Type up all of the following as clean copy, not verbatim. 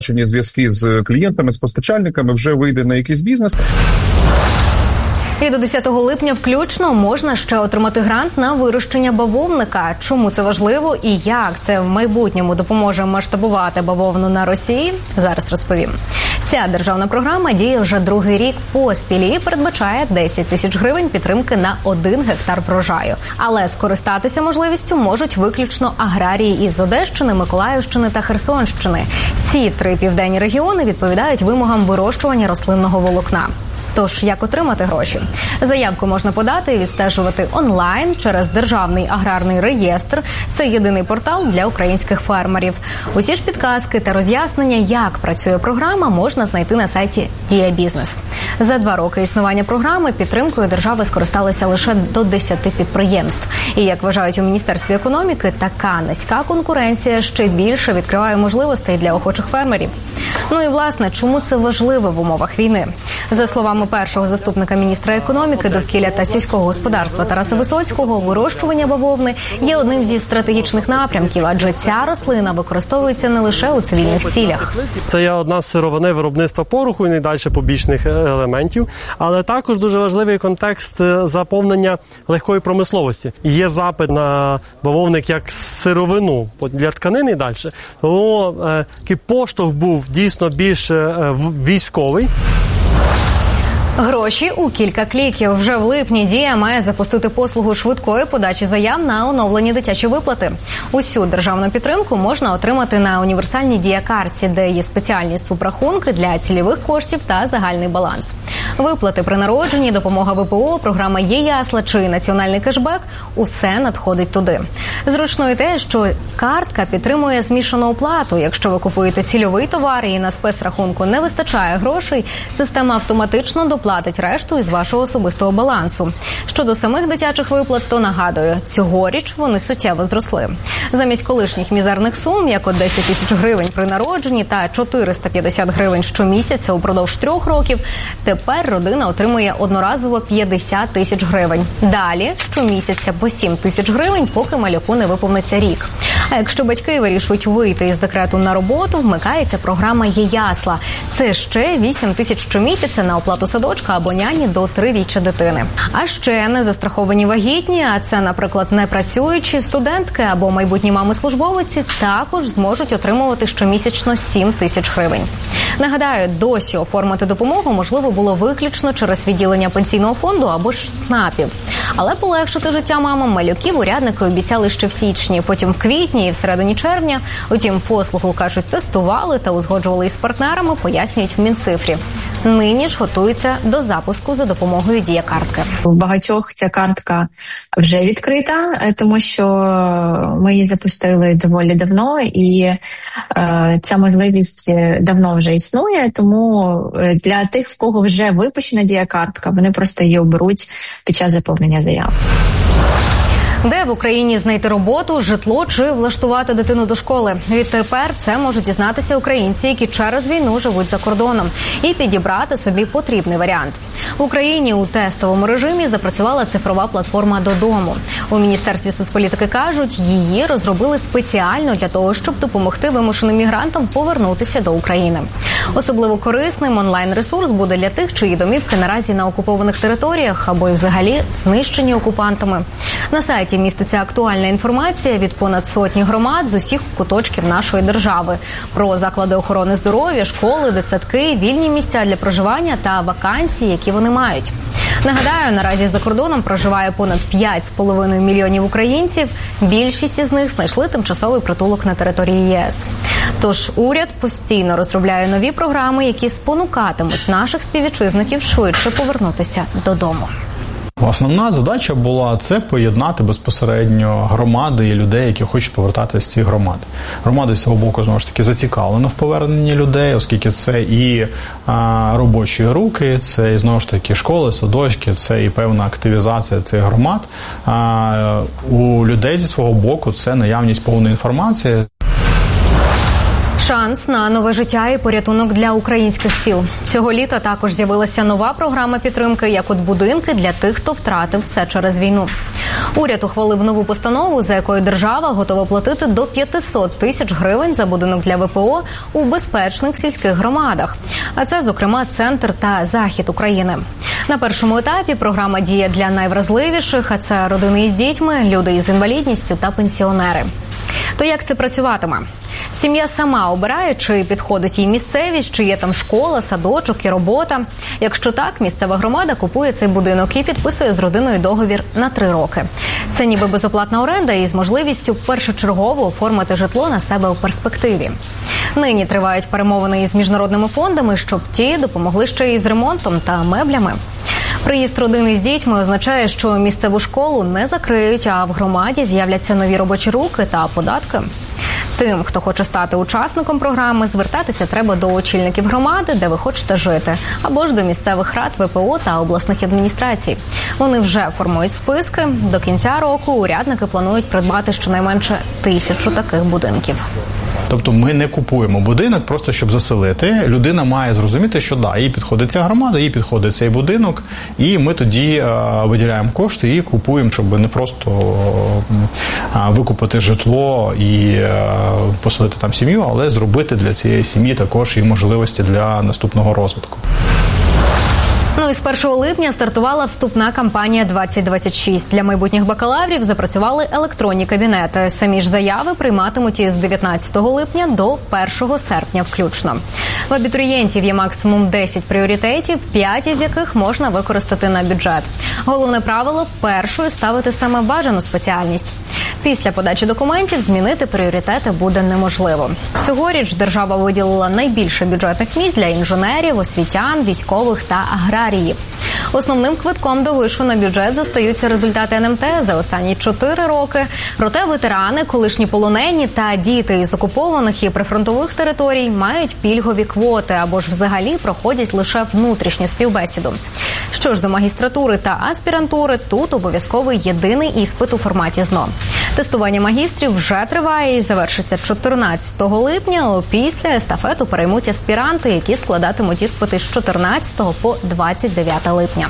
зв'язки з клієнтами, з постачальниками, вже вийде на якийсь бізнес. І до 10 липня включно можна ще отримати грант на вирощення бавовника. Чому це важливо і як це в майбутньому допоможе масштабувати бавовну на Росії? Зараз розповім. Ця державна програма діє вже другий рік поспіль і передбачає 10 тисяч гривень підтримки на 1 гектар врожаю. Але скористатися можливістю можуть виключно аграрії із Одещини, Миколаївщини та Херсонщини. Ці 3 південні регіони відповідають вимогам вирощування рослинного волокна. Тож, як отримати гроші? Заявку можна подати і відстежувати онлайн через Державний аграрний реєстр. Це єдиний портал для українських фермерів. Усі ж підказки та роз'яснення, як працює програма, можна знайти на сайті Дія Бізнес. За 2 роки існування програми підтримкою держави скористалися лише до 10 підприємств. І, як вважають у Міністерстві економіки, така низька конкуренція ще більше відкриває можливостей для охочих фермерів. Ну і, власне, чому це важливо в умовах війни? За словами першого заступника міністра економіки, довкілля та сільського господарства Тараса Висоцького, вирощування бавовни є одним зі стратегічних напрямків, адже ця рослина використовується не лише у цивільних цілях. Це є одна з сировини виробництва пороху і найдальше побічних елементів, але також дуже важливий контекст заповнення легкої промисловості. Є запит на бавовник як сировину для тканини і далі. Тому такий поштовх був дійсно більш військовий. Гроші у кілька кліків. Вже в липні Дія має запустити послугу швидкої подачі заяв на оновлені дитячі виплати. Усю державну підтримку можна отримати на універсальній Дія-картці, де є спеціальні субрахунки для цільових коштів та загальний баланс. Виплати при народженні, допомога ВПО, програма «Є-ясла» чи національний кешбек – усе надходить туди. Зручно і те, що картка підтримує змішану оплату. Якщо ви купуєте цільовий товар і на спецрахунку не вистачає грошей, система автоматично доплатить решту із вашого особистого балансу. Щодо самих дитячих виплат, то нагадую, цьогоріч вони суттєво зросли. Замість колишніх мізерних сум, як от 10 тисяч гривень при народженні та 450 гривень щомісяця упродовж 3 років, тепер родина отримує одноразово 50 тисяч гривень. Далі щомісяця по 7 тисяч гривень, поки малюку не виповниться рік. А якщо батьки вирішують вийти із декрету на роботу, вмикається програма «Є-ясла». Це ще 8 тисяч щомісяця на оплату садочка або няні до 3-річчя дитини. А ще незастраховані вагітні, а це, наприклад, непрацюючі студентки або майбутні мами-службовиці, також зможуть отримувати щомісячно 7 тисяч гривень. Нагадаю, досі оформити допомогу можливо було виключно через відділення пенсійного фонду або ж СНАПів. Але полегшити життя мамам малюків урядники обіцяли ще в січні, потім в квітні і всередині червня. Утім, послугу, кажуть, тестували та узгоджували із партнерами, пояснюють в Мінцифрі. Нині ж готуються до запуску за допомогою Дія-картки. У багатьох ця картка вже відкрита, тому що ми її запустили доволі давно, і ця можливість давно вже існує, тому для тих, в кого вже випущена Дія-картка, вони просто її оберуть під час заповнення заяв. Де в Україні знайти роботу, житло чи влаштувати дитину до школи? Відтепер це можуть дізнатися українці, які через війну живуть за кордоном, і підібрати собі потрібний варіант. В Україні у тестовому режимі запрацювала цифрова платформа «Додому». У Міністерстві соцполітики кажуть, її розробили спеціально для того, щоб допомогти вимушеним мігрантам повернутися до України. Особливо корисним онлайн-ресурс буде для тих, чиї домівки наразі на окупованих територіях або й взагалі знищені окупантами. На сайті міститься актуальна інформація від понад сотні громад з усіх куточків нашої держави про заклади охорони здоров'я, школи, дитсадки, вільні місця для проживання та вакансії, які вони мають. Нагадаю, наразі за кордоном проживає понад 5,5 мільйонів українців. Більшість із них знайшли тимчасовий притулок на території ЄС. Тож уряд постійно розробляє нові програми, які спонукатимуть наших співвітчизників швидше повернутися додому. Основна задача була це поєднати безпосередньо громади і людей, які хочуть повертатися з цих громад. Громади з цього боку, знову ж таки, зацікавлена в поверненні людей, оскільки це і робочі руки, це і, знову ж таки, школи, садочки, це і певна активізація цих громад. У людей зі свого боку це наявність повної інформації. Шанс на нове життя і порятунок для українських сіл. Цього літа також з'явилася нова програма підтримки, як от будинки для тих, хто втратив все через війну. Уряд ухвалив нову постанову, за якою держава готова платити до 500 тисяч гривень за будинок для ВПО у безпечних сільських громадах. А це, зокрема, центр та захід України. На першому етапі програма діє для найвразливіших, а це родини із дітьми, люди із інвалідністю та пенсіонери. То як це працюватиме? Сім'я сама обирає, чи підходить їй місцевість, чи є там школа, садочок і робота. Якщо так, місцева громада купує цей будинок і підписує з родиною договір на 3 роки. Це ніби безоплатна оренда із можливістю першочергово оформити житло на себе у перспективі. Нині тривають перемовини із міжнародними фондами, щоб ті допомогли ще й з ремонтом та меблями. Приїзд родини з дітьми означає, що місцеву школу не закриють, а в громаді з'являться нові робочі руки та податки. Тим, хто хоче стати учасником програми, звертатися треба до очільників громади, де ви хочете жити, або ж до місцевих рад ВПО та обласних адміністрацій. Вони вже формують списки. До кінця року урядники планують придбати щонайменше 1000 таких будинків. Тобто ми не купуємо будинок просто, щоб заселити. Людина має зрозуміти, що да, їй підходить ця громада, їй підходить цей будинок, і ми тоді виділяємо кошти і купуємо, щоб не просто викупити житло і поселити там сім'ю, але зробити для цієї сім'ї також і можливості для наступного розвитку. Ну і з 1 липня стартувала вступна кампанія 2026. Для майбутніх бакалаврів запрацювали електронні кабінети. Самі ж заяви прийматимуть із 19 липня до 1 серпня включно. В абітурієнтів є максимум 10 пріоритетів, 5 із яких можна використати на бюджет. Головне правило – першою ставити саме бажану спеціальність. Після подачі документів змінити пріоритети буде неможливо. Цьогоріч держава виділила найбільше бюджетних місць для інженерів, освітян, військових та аграріїв. Основним квитком до вишу на бюджет зостаються результати НМТ за останні 4 роки. Проте ветерани, колишні полонені та діти із окупованих і прифронтових територій мають пільгові квоти або ж взагалі проходять лише внутрішню співбесіду. Що ж до магістратури та аспірантури, тут обов'язковий єдиний іспит у форматі ЗНО. Тестування магістрів вже триває і завершиться 14 липня. Опісля естафету переймуть аспіранти, які складатимуть іспити з 14 по 29 липня.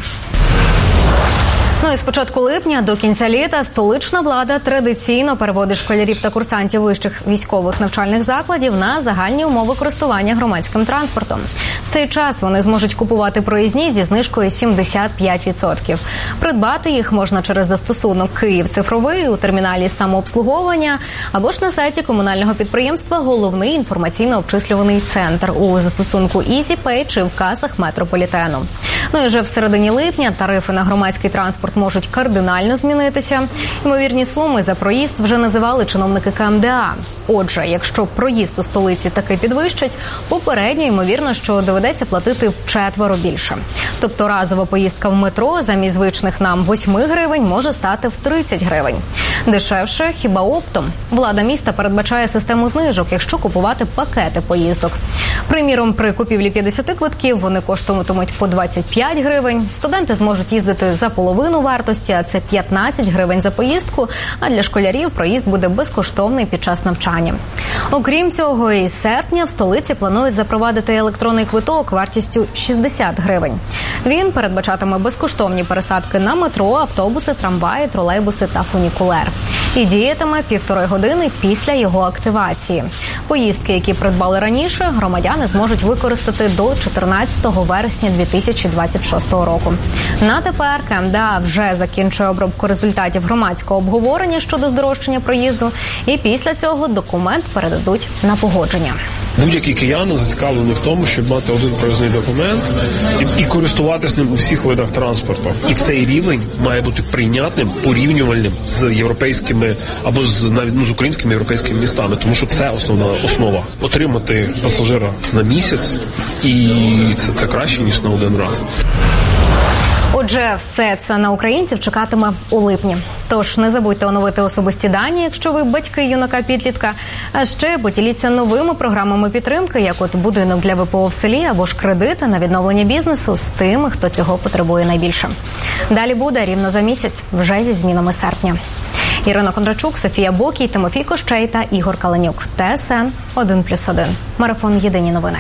Ну і з початку липня до кінця літа столична влада традиційно переводить школярів та курсантів вищих військових навчальних закладів на загальні умови користування громадським транспортом. В цей час вони зможуть купувати проїзні зі знижкою 75%. Придбати їх можна через застосунок «Київ цифровий» у терміналі самообслуговування або ж на сайті комунального підприємства «Головний інформаційно-обчислюваний центр» у застосунку EasyPay чи в касах метрополітену. Ну і вже в середині липня тарифи на громадський транспорт можуть кардинально змінитися. Ймовірні суми за проїзд вже називали чиновники КМДА. Отже, якщо проїзд у столиці таки підвищать, попередньо ймовірно, що доведеться платити вчетверо більше. Тобто разова поїздка в метро замість звичних нам 8 гривень може стати в 30 гривень. Дешевше хіба оптом. Влада міста передбачає систему знижок, якщо купувати пакети поїздок. Приміром, при купівлі 50 квитків вони коштуватимуть по 25 гривень. Студенти зможуть їздити за половину вартості, а це 15 гривень за поїздку, а для школярів проїзд буде безкоштовний під час навчання. Окрім цього, із серпня в столиці планують запровадити електронний квиток вартістю 60 гривень. Він передбачатиме безкоштовні пересадки на метро, автобуси, трамваї, тролейбуси та фунікулер. І діятиме 1,5 години після його активації. Поїздки, які придбали раніше, громадяни зможуть використати до 14 вересня 2026 року. На тепер КМДА вже закінчує обробку результатів громадського обговорення щодо здорожчання проїзду, і після цього документ передадуть на погодження. Будь-який киянин зацікавлений в тому, щоб мати один проїзний документ і користуватися ним у всіх видах транспорту. І цей рівень має бути прийнятним, порівнювальним з європейськими або навіть з українськими європейськими містами, тому що це основа. Отримати пасажира на місяць, і це краще, ніж на один раз. Отже, все це на українців чекатиме у липні. Тож не забудьте оновити особисті дані, якщо ви батьки юнака-підлітка. А ще поділіться новими програмами підтримки, як от будинок для ВПО в селі або ж кредити на відновлення бізнесу з тими, хто цього потребує найбільше. Далі буде рівно за місяць, вже зі змінами серпня. Ірина Кондрачук, Софія Бокій, Тимофій Кощей та Ігор Каленюк. ТСН 1+1. Марафон «Єдині новини».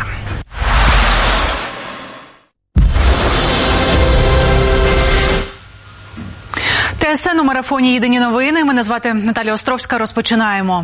ТСН у марафоні «Єдині новини». Мене звати Наталія Островська. Розпочинаємо.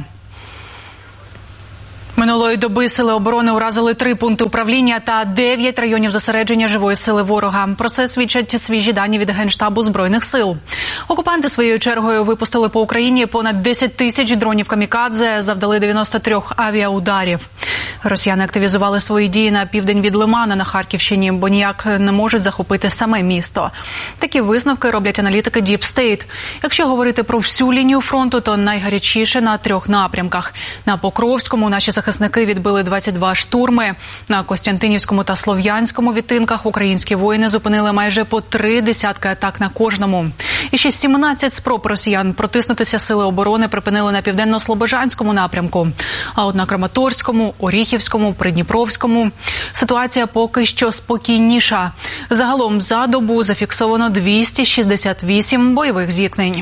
Минулої доби сили оборони уразили 3 пункти управління та 9 районів зосередження живої сили ворога. Про це свідчать свіжі дані від Генштабу Збройних сил. Окупанти своєю чергою випустили по Україні понад 10 тисяч дронів камікадзе, завдали 93 авіаударів. Росіяни активізували свої дії на південь від Лимана на Харківщині, бо ніяк не можуть захопити саме місто. Такі висновки роблять аналітики Deep State. Якщо говорити про всю лінію фронту, то найгарячіше на 3 напрямках. На Покровському наші захисники відбили 22 штурми. На Костянтинівському та Слов'янському відтинках українські воїни зупинили майже по 3 десятки атак на кожному. І ще 17 спроб росіян протиснутися сили оборони припинили на Південно-Слобожанському напрямку. А от на Краматорському, Оріхівському, Придніпровському ситуація поки що спокійніша. Загалом за добу зафіксовано 268 бойових зіткнень.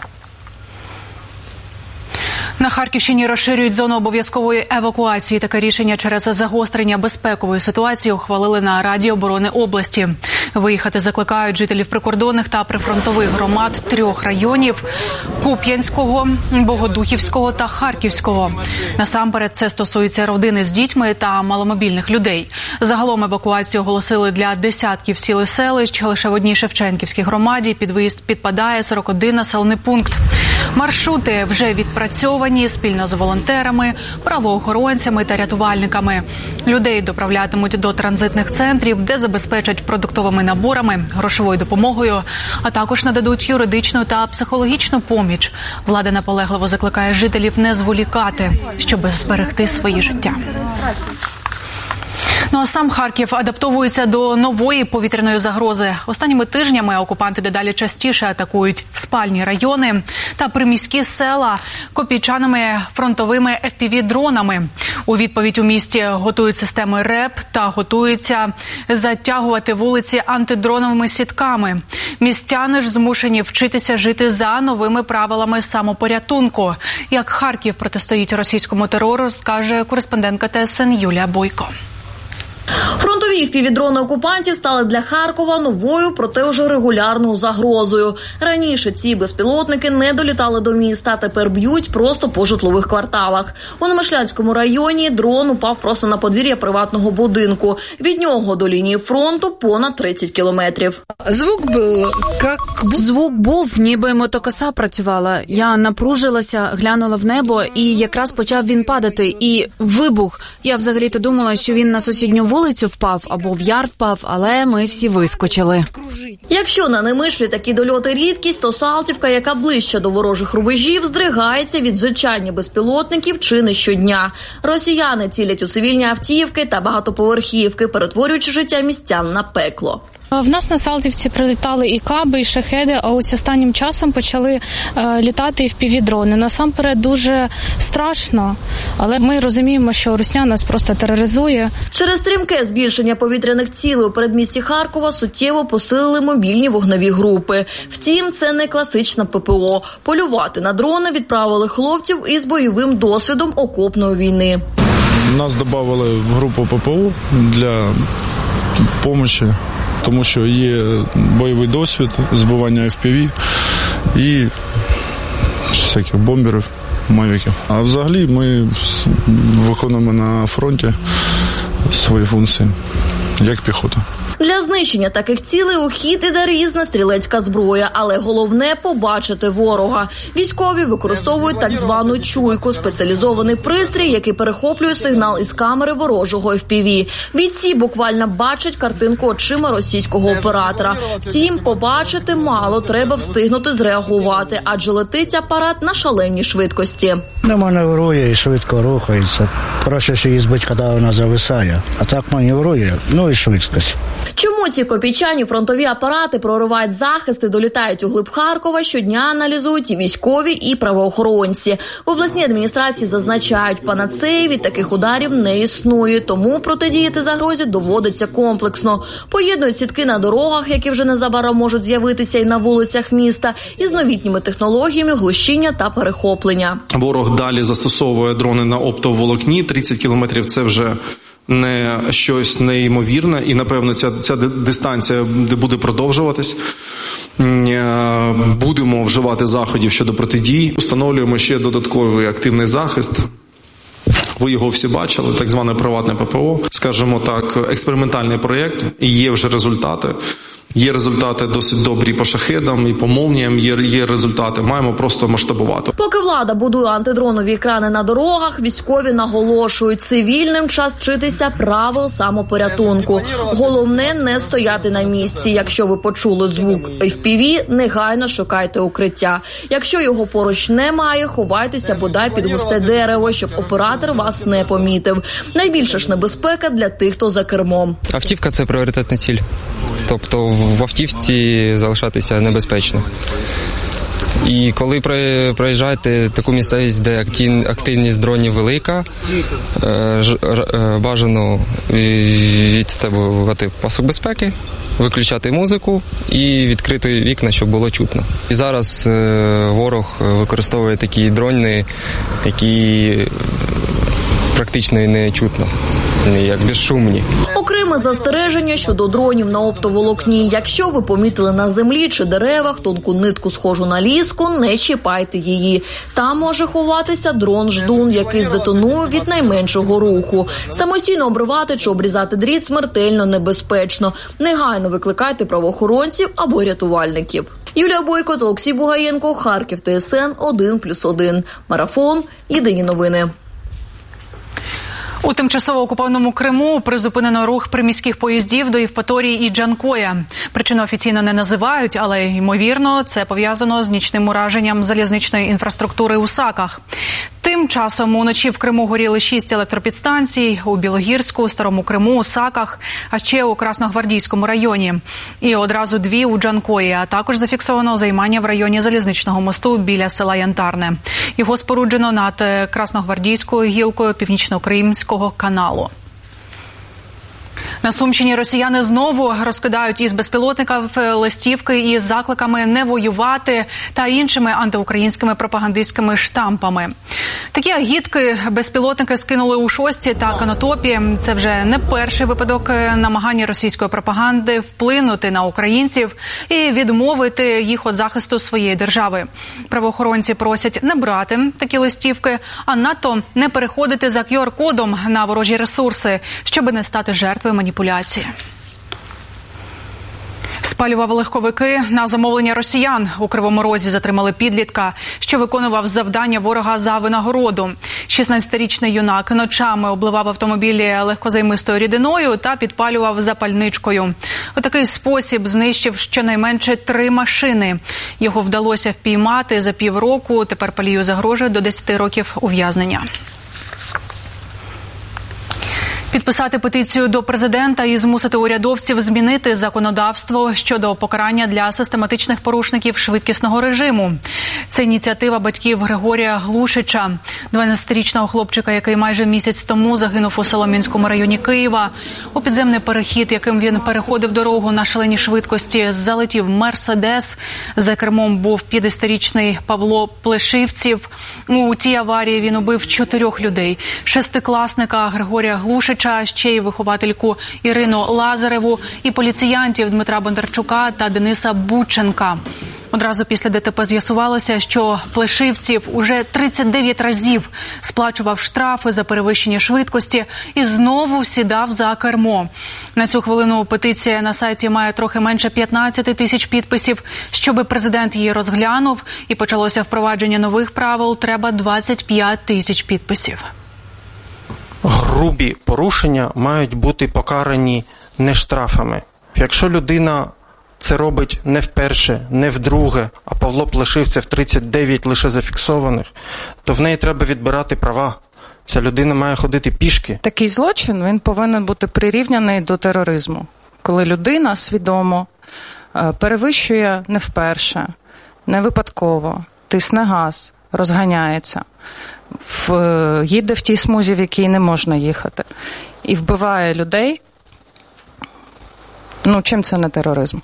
На Харківщині розширюють зону обов'язкової евакуації. Таке рішення через загострення безпекової ситуації ухвалили на Раді оборони області. Виїхати закликають жителів прикордонних та прифронтових громад 3 районів – Куп'янського, Богодухівського та Харківського. Насамперед це стосується родини з дітьми та маломобільних людей. Загалом евакуацію оголосили для десятків сіл і селищ. Лише в одній Шевченківській громаді під виїзд підпадає 41 населений пункт. Маршрути вже відпрацьовані спільно з волонтерами, правоохоронцями та рятувальниками. Людей доправлятимуть до транзитних центрів, де забезпечать продуктовими наборами, грошовою допомогою, а також нададуть юридичну та психологічну поміч. Влада наполегливо закликає жителів не зволікати, щоб зберегти свої життя. Ну а сам Харків адаптовується до нової повітряної загрози. Останніми тижнями окупанти дедалі частіше атакують спальні райони та приміські села копійчаними фронтовими FPV-дронами. У відповідь у місті готують системи РЕП та готуються затягувати вулиці антидроновими сітками. Містяни ж змушені вчитися жити за новими правилами самопорятунку. Як Харків протистоїть російському терору, скаже кореспондентка ТСН Юлія Бойко. Фронтові впівдрони окупантів стали для Харкова новою, проте вже регулярною загрозою. Раніше ці безпілотники не долітали до міста, тепер б'ють просто по житлових кварталах. У Немишлянському районі дрон упав просто на подвір'я приватного будинку. Від нього до лінії фронту понад 30 кілометрів. Звук був, ніби мотокоса працювала. Я напружилася, глянула в небо, і якраз почав він падати. І вибух. Я взагалі-то думала, що він на сусідню вулицю впав або в яр впав, але ми всі вискочили. Якщо на Немишлі такі дольоти рідкість, то Салтівка, яка ближче до ворожих рубежів, здригається від зжичання безпілотників чи не щодня. Росіяни цілять у цивільні автівки та багатоповерхівки, перетворюючи життя містян на пекло. В нас на Салтівці прилітали і каби, і шахеди, а ось останнім часом почали літати і FPV-дрони. Насамперед дуже страшно, але ми розуміємо, що русня нас просто тероризує. Через стрімке збільшення повітряних цілей у передмісті Харкова суттєво посилили мобільні вогневі групи. Втім, це не класична ППО. Полювати на дрони відправили хлопців із бойовим досвідом окопної війни. Нас додали в групу ППО для допомоги, тому що є бойовий досвід, збивання FPV і всяких бомберів, мавіків. А взагалі ми виконуємо на фронті свої функції, як піхота. Для знищення таких цілей у хід іде різна стрілецька зброя, але головне – побачити ворога. Військові використовують так звану чуйку – спеціалізований пристрій, який перехоплює сигнал із камери ворожого FPV. Бійці буквально бачать картинку очима російського оператора. Втім, побачити мало, треба встигнути зреагувати, адже летить апарат на шаленій швидкості. Не маневрує і швидко рухається. Проще її збити, коли вона зависає. А так маневрує, і швидкість. Чому ці копійчані фронтові апарати проривають захист і долітають у глиб Харкова, щодня аналізують і військові, і правоохоронці. В обласній адміністрації зазначають, панацеї від таких ударів не існує, тому протидіяти загрозі доводиться комплексно. Поєднують сітки на дорогах, які вже незабаром можуть з'явитися і на вулицях міста, із новітніми технологіями глушіння та перехоплення. Ворог далі застосовує дрони на оптоволокні. 30 кілометрів – це вже не щось неймовірне, і, напевно, ця дистанція буде продовжуватись. Будемо вживати заходів щодо протидії. Встановлюємо ще додатковий активний захист. Ви його всі бачили, так зване приватне ППО. Скажімо так, експериментальний проєкт, і є вже результати. Є результати досить добрі по шахедам і по молніям, є результати. Маємо просто масштабувати. Поки влада будує антидронові екрани на дорогах, військові наголошують, цивільним час вчитися правил самопорятунку. Головне не стояти на місці. Якщо ви почули звук FPV, негайно шукайте укриття. Якщо його поруч немає, ховайтеся бодай під густе дерево, щоб оператор вас не помітив. Найбільша ж небезпека для тих, хто за кермом. Автівка – це пріоритетна ціль. Тобто в автівці залишатися небезпечно. І коли проїжджаєте таку місцевість, де активність дронів велика, бажано відстебувати пасок безпеки, виключати музику і відкрити вікна, щоб було чутно. І зараз ворог використовує такі дрони, які практично і не чутно, як безшумні. Окреме застереження щодо дронів на оптоволокні. Якщо ви помітили на землі чи деревах тонку нитку, схожу на ліску, не чіпайте її. Там може ховатися дрон-ждун, який здетонує від найменшого руху. Самостійно обривати чи обрізати дріт смертельно небезпечно. Негайно викликайте правоохоронців або рятувальників. Юлія Бойко та Олексій Бугаєнко, Харків, ТСН 1+1. Марафон. Єдині новини. У тимчасово окупованому Криму призупинено рух приміських поїздів до Євпаторії і Джанкоя. Причину офіційно не називають, але, ймовірно, це пов'язано з нічним ураженням залізничної інфраструктури у Саках. Тим часом уночі в Криму горіли 6 електропідстанцій у Білогірську, Старому Криму, Саках, а ще у Красногвардійському районі. І одразу 2 у Джанкої, а також зафіксовано займання в районі залізничного мосту біля села Янтарне. Його споруджено над Красногвардійською гілкою Північно-Кримського каналу. На Сумщині росіяни знову розкидають із безпілотників листівки із закликами не воювати та іншими антиукраїнськими пропагандистськими штампами. Такі агітки безпілотники скинули у Шості та Конотопі. Це вже не перший випадок намагання російської пропаганди вплинути на українців і відмовити їх від захисту своєї держави. Правоохоронці просять не брати такі листівки, а надто не переходити за QR-кодом на ворожі ресурси, щоб не стати жертвою маніпуляції. Спалював легковики на замовлення росіян. У Кривому Розі затримали підлітка, що виконував завдання ворога за винагороду. 16-річний юнак ночами обливав автомобілі легкозаймистою рідиною та підпалював запальничкою. У такий спосіб знищив щонайменше 3 машини. Його вдалося впіймати за півроку. Тепер палію загрожує до 10 років ув'язнення. Підписати петицію до президента і змусити урядовців змінити законодавство щодо покарання для систематичних порушників швидкісного режиму. Це ініціатива батьків Григорія Глушича, 12-річного хлопчика, який майже місяць тому загинув у Солом'янському районі Києва. У підземний перехід, яким він переходив дорогу на шаленій швидкості, залетів Мерседес. За кермом був 50-річний Павло Плешивців. У тій аварії він убив 4 людей. 6-класника Григорія Глушича, ще й виховательку Ірину Лазареву і поліціянтів Дмитра Бондарчука та Дениса Бученка. Одразу після ДТП з'ясувалося, що Плешивців уже 39 разів сплачував штрафи за перевищення швидкості і знову сідав за кермо. На цю хвилину петиція на сайті має трохи менше 15 тисяч підписів. Щоби президент її розглянув і почалося впровадження нових правил, треба 25 тисяч підписів. Грубі порушення мають бути покарані не штрафами. Якщо людина це робить не вперше, не вдруге, а Павло Плешивцев 39 лише зафіксованих, то в неї треба відбирати права. Ця людина має ходити пішки. Такий злочин, він повинен бути прирівняний до тероризму. Коли людина свідомо перевищує не вперше, не випадково, тисне газ, розганяється, їде в тій смузі, в якій не можна їхати, і вбиває людей, чим це не тероризм?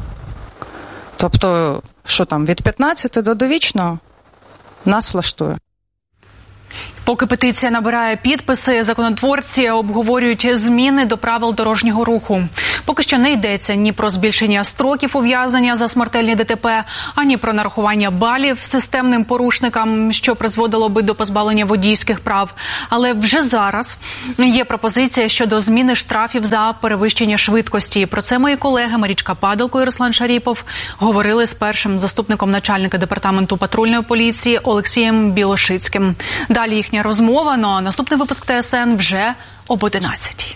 Тобто, що там, від 15 до довічного нас влаштує. Поки петиція набирає підписи, законотворці обговорюють зміни до правил дорожнього руху. Поки що не йдеться ні про збільшення строків ув'язнення за смертельні ДТП, ані про нарахування балів системним порушникам, що призводило би до позбавлення водійських прав. Але вже зараз є пропозиція щодо зміни штрафів за перевищення швидкості. Про це мої колеги Марічка Падалко і Руслан Шаріпов говорили з першим заступником начальника департаменту патрульної поліції Олексієм Білошицьким. Далі їхня розмова, а наступний випуск ТСН вже об 11-й.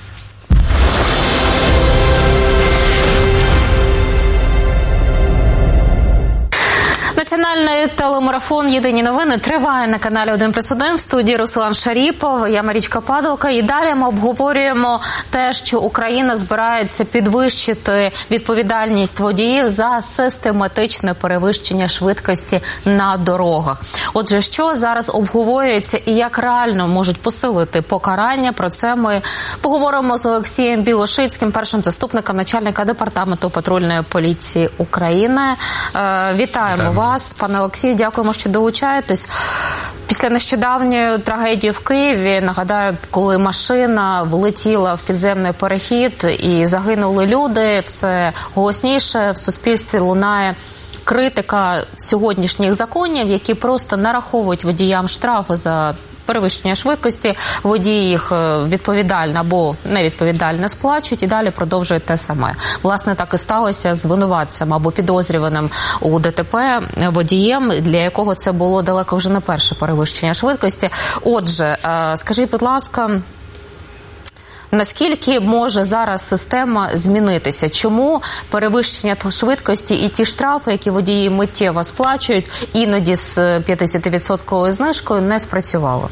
Національний телемарафон «Єдині новини» триває на каналі 1+1. В студії Руслан Шаріпов, я Марічка Падалка. І далі ми обговорюємо те, що Україна збирається підвищити відповідальність водіїв за систематичне перевищення швидкості на дорогах. Отже, що зараз обговорюється і як реально можуть посилити покарання, про це ми поговоримо з Олексієм Білошицьким, першим заступником начальника департаменту патрульної поліції України. Вітаємо вас. Пане Олексію, дякуємо, що долучаєтесь. Після нещодавньої трагедії в Києві, нагадаю, коли машина влетіла в підземний перехід і загинули люди, все голосніше в суспільстві лунає критика сьогоднішніх законів, які просто нараховують водіям штрафи за перевищення швидкості, водії їх відповідально або невідповідально сплачують і далі продовжують те саме. Власне, так і сталося з винуватцем або підозрюваним у ДТП водієм, для якого це було далеко вже не перше перевищення швидкості. Отже, скажіть, будь ласка, наскільки може зараз система змінитися? Чому перевищення швидкості і ті штрафи, які водії миттєво сплачують, іноді з 50% знижкою, не спрацювало?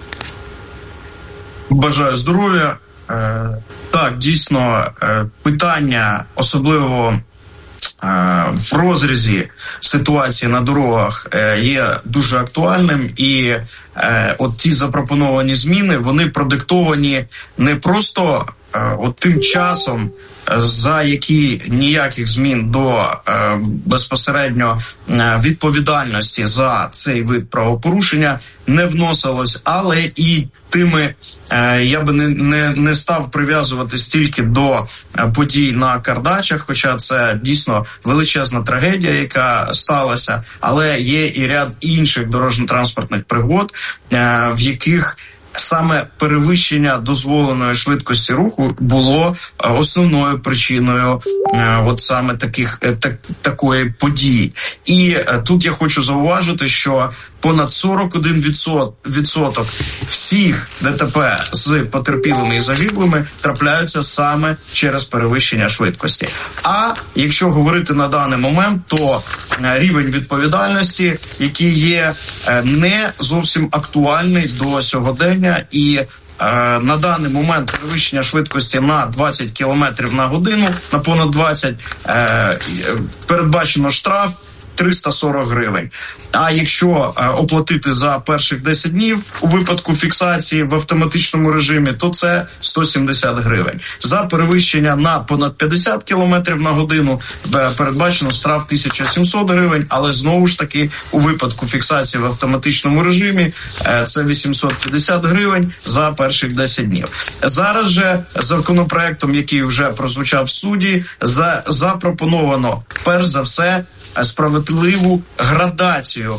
Бажаю здоров'я. Так, дійсно, питання, особливо в розрізі ситуації на дорогах, є дуже актуальним, і от ті запропоновані зміни, вони продиктовані не просто от тим часом, за які ніяких змін до безпосередньо відповідальності за цей вид правопорушення не вносилось, але і тими, я би не став прив'язувати стільки до подій на Кардачах, хоча це дійсно величезна трагедія, яка сталася, але є і ряд інших дорожньо-транспортних пригод, в яких саме перевищення дозволеної швидкості руху було основною причиною от саме такої події. І тут я хочу зауважити, що понад 41% всіх ДТП з потерпілими і загиблими трапляються саме через перевищення швидкості. А якщо говорити на даний момент, то рівень відповідальності, який є не зовсім актуальний до сьогодення, і на даний момент перевищення швидкості на 20 км на годину, на понад 20, передбачено штраф 340 гривень. А якщо оплатити за перших 10 днів у випадку фіксації в автоматичному режимі, то це 170 гривень. За перевищення на понад 50 км на годину передбачено штраф 1700 гривень, але знову ж таки у випадку фіксації в автоматичному режимі це 850 гривень за перших 10 днів. Зараз же законопроектом, який вже прозвучав в суді, запропоновано перш за все справедливу градацію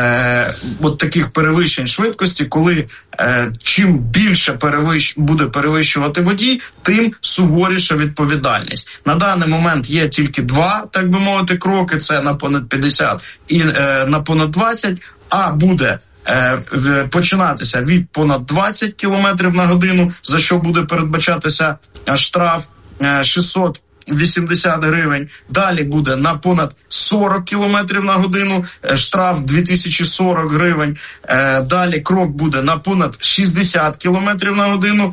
от таких перевищень швидкості, коли чим більше буде перевищувати водій, тим суворіша відповідальність. На даний момент є тільки два, так би мовити, кроки, це на понад 50 і на понад 20, а буде починатися від понад 20 км на годину, за що буде передбачатися штраф 600 80 гривень. Далі буде на понад 40 км на годину, штраф 2040 гривень. Далі крок буде на понад 60 км на годину,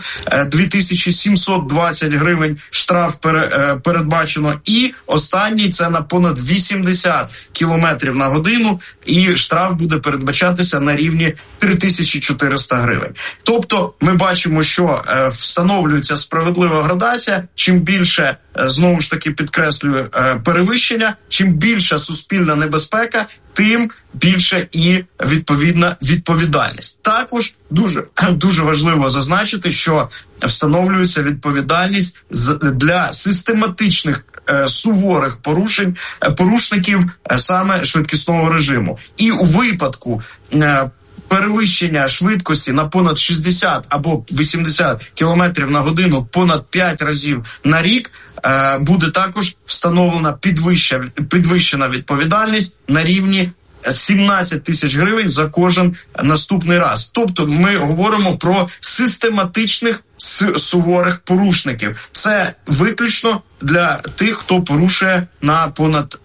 2720 гривень штраф передбачено. І останній це на понад 80 км на годину, і штраф буде передбачатися на рівні 3400 гривень. Тобто ми бачимо, що встановлюється справедлива градація. Чим більше, знову ж таки підкреслюю, перевищення, чим більша суспільна небезпека, тим більше і відповідна відповідальність. Також дуже важливо зазначити, що встановлюється відповідальність для систематичних суворих порушників саме швидкісного режиму. І у випадку перевищення швидкості на понад 60 або 80 км на годину понад 5 разів на рік буде також встановлена підвищена відповідальність на рівні 17 тисяч гривень за кожен наступний раз. Тобто ми говоримо про систематичних суворих порушників. Це виключно для тих, хто порушує на понад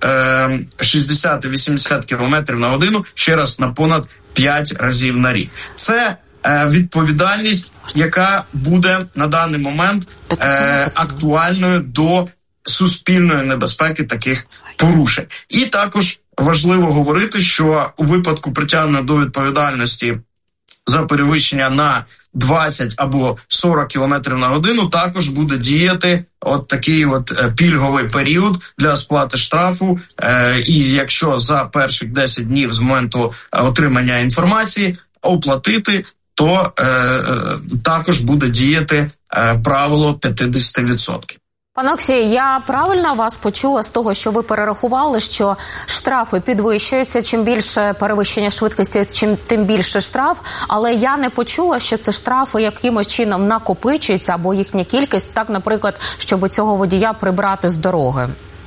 60-80 км на годину, ще раз, на понад 5 разів на рік. Це відповідальність, яка буде на даний момент актуальною до суспільної небезпеки таких порушень. І також важливо говорити, що у випадку притягнення до відповідальності за перевищення на 20 або 40 км на годину також буде діяти от такий пільговий період для сплати штрафу. І якщо за перших 10 днів з моменту отримання інформації оплатити, то також буде діяти правило 50%. Пане Олексію, я правильно вас почула з того, що ви перерахували, що штрафи підвищуються, чим більше перевищення швидкості, тим більше штраф, але я не почула, що це штрафи якимось чином накопичуються, або їхня кількість, так, наприклад, щоб цього водія прибрати з дороги.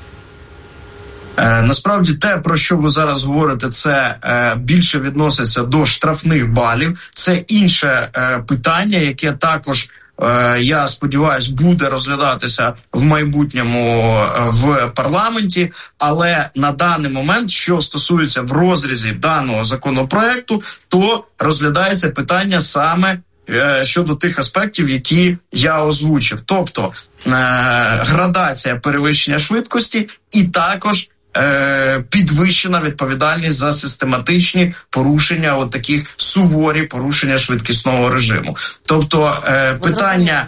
Насправді те, про що ви зараз говорите, це більше відноситься до штрафних балів. Це інше питання, яке також, я сподіваюся, буде розглядатися в майбутньому в парламенті, але на даний момент, що стосується в розрізі даного законопроекту, то розглядається питання саме щодо тих аспектів, які я озвучив. Тобто градація перевищення швидкості і також підвищена відповідальність за систематичні порушення, от таких суворі порушення швидкісного режиму. Тобто питання